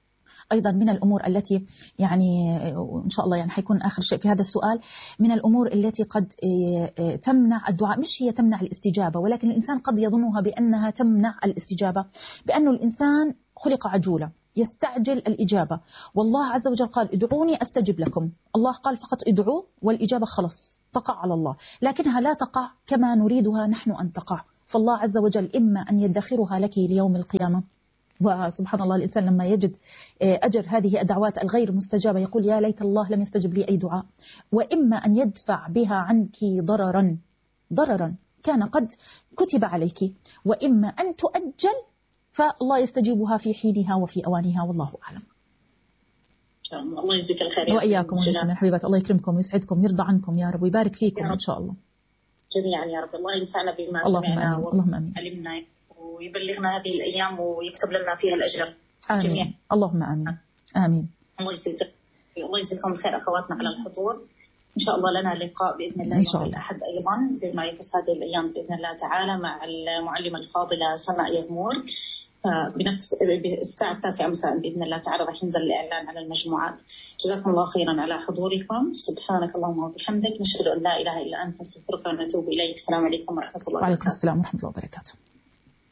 [SPEAKER 1] أيضا من الأمور التي يعني إن شاء الله يعني حيكون آخر شيء في هذا السؤال، من الأمور التي قد تمنع الدعاء، مش هي تمنع الاستجابة، ولكن الإنسان قد يظنها بأنها تمنع الاستجابة، بأنه الإنسان خلق عجولة يستعجل الإجابة. والله عز وجل قال ادعوني أستجب لكم، الله قال فقط ادعوا والإجابة خلص تقع على الله، لكنها لا تقع كما نريدها نحن أن تقع. فالله عز وجل إما أن يدخرها لك ليوم القيامة، وسبحان الله الإنسان لما يجد أجر هذه الدعوات الغير مستجابة يقول يا ليت الله لم يستجب لي أي دعاء، وإما أن يدفع بها عنك ضررا كان قد كتب عليك، وإما أن تؤجل فالله يستجيبها في حينها وفي أوانها، والله أعلم.
[SPEAKER 2] الله يجزيك الخير
[SPEAKER 1] وإياكم وإياكم حبيبات، الله يكرمكم ويسعدكم ويرضى عنكم يا رب ويبارك فيكم إن شاء الله
[SPEAKER 2] جميعا يا رب. الله ينفعنا بما
[SPEAKER 1] سمعنا
[SPEAKER 2] وعلمنا ويبلغنا هذه الأيام ويكتب لنا فيها الأجر جميعا.
[SPEAKER 1] اللهم آمين. آمين.
[SPEAKER 2] الله يجزيكم الخير أخواتنا على الحضور. إن شاء الله لنا لقاء بإذن الله يوم الأحد أيضا بما يخص هذه الأيام بإذن الله تعالى مع المعلمة الفاضلة سماء يغمور بنفس الساعة 9 مساء بإذن الله تعالى. راح ينزل الإعلان على المجموعات. جزاكم الله خيرا على حضوركم. سبحانك اللهم وبحمدك نشهد أن لا إله إلا أنت نستغفرك ونتوب إليك. السلام عليكم ورحمة الله وبركاته.
[SPEAKER 1] وعليكم السلام ورحمة الله وبركاته.